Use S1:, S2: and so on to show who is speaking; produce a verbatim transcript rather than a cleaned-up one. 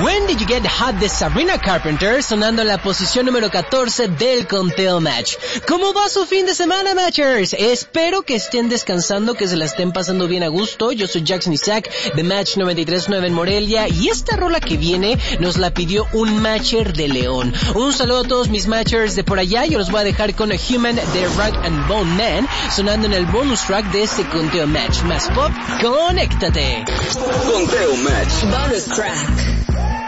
S1: When Did You Get Hot de Sabrina Carpenter, sonando en la posición número catorce del conteo Match. ¿Cómo va su fin de semana, Matchers? Espero que estén descansando, que se la estén pasando bien a gusto. Yo soy Jackson Isaac de Match noventa y tres punto nueve en Morelia, y esta rola que viene nos la pidió un Matcher de León. Un saludo a todos mis Matchers de por allá. Yo los voy a dejar con A Human de Rag and Bone Man, sonando en el bonus track de este conteo Match. Más pop, conéctate.
S2: Conteo Match.
S3: Bonus track.